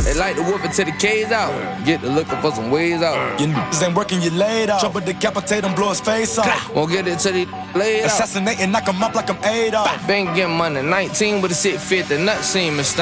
They like to whip it till the K's out. Get to looking for some ways out. Your niggas ain't working, you laid off. Trouble decapitate him, blow his face off. Won't get it till he laid out. Assassinate and knock him up like I'm Adolf. Been getting money, 19 with a 650, nut seam and stuff.